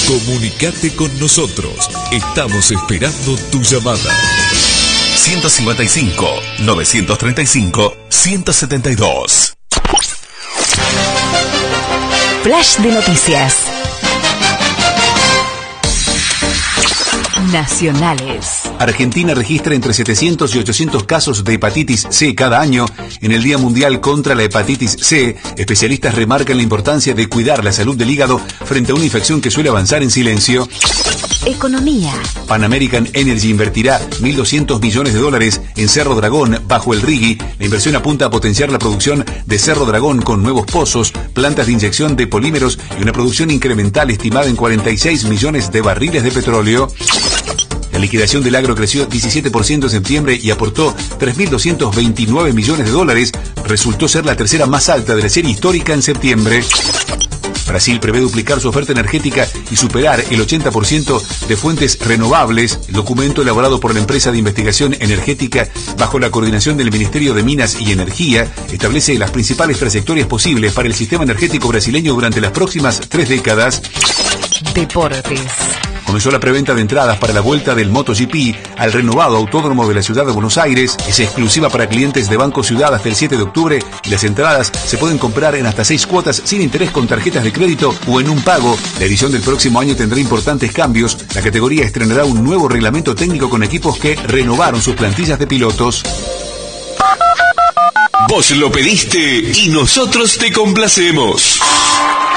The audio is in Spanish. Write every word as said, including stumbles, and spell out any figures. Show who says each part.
Speaker 1: Comunicate con nosotros. Estamos esperando tu llamada.
Speaker 2: ciento cincuenta y cinco, novecientos treinta y cinco, ciento setenta y dos.
Speaker 3: Flash de noticias. Nacionales.
Speaker 4: Argentina registra entre setecientos y ochocientos casos de hepatitis C cada año. En el Día Mundial contra la Hepatitis C, especialistas remarcan la importancia de cuidar la salud del hígado frente a una infección que suele avanzar en silencio.
Speaker 3: Economía.
Speaker 4: Pan American Energy invertirá mil doscientos millones de dólares en Cerro Dragón bajo el Rigui. La inversión apunta a potenciar la producción de Cerro Dragón con nuevos pozos, plantas de inyección de polímeros y una producción incremental estimada en cuarenta y seis millones de barriles de petróleo. La liquidación del agro creció diecisiete por ciento en septiembre y aportó tres mil doscientos veintinueve millones de dólares. Resultó ser la tercera más alta de la serie histórica en septiembre. Brasil prevé duplicar su oferta energética y superar el ochenta por ciento de fuentes renovables. El documento elaborado por la empresa de investigación energética bajo la coordinación del Ministerio de Minas y Energía establece las principales trayectorias posibles para el sistema energético brasileño durante las próximas tres décadas.
Speaker 3: Deportes.
Speaker 4: Comenzó la preventa de entradas para la vuelta del MotoGP al renovado autódromo de la ciudad de Buenos Aires. Es exclusiva para clientes de Banco Ciudad hasta el siete de octubre y las entradas se pueden comprar en hasta seis cuotas sin interés con tarjetas de crédito o en un pago. La edición del próximo año tendrá importantes cambios. La categoría estrenará un nuevo reglamento técnico con equipos que renovaron sus plantillas de pilotos.
Speaker 2: Vos lo pediste y nosotros te complacemos.